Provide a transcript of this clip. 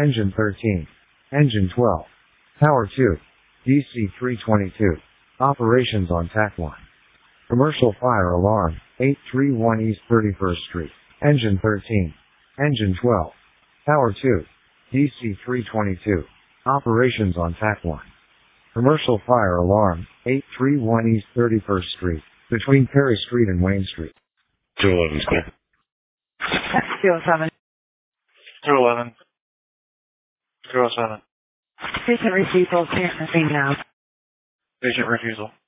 Engine 13. Engine 12. Tower 2. DC-322. Operations on TAC 1. Commercial fire alarm, 831 East 31st Street. Engine 13. Engine 12. Tower 2. DC-322. Operations on TAC 1. Commercial fire alarm, 831 East 31st Street, between Perry Street and Wayne Street. 211 clear. 207. 211. 207. Patient refusal, can't see now. Patient refusal.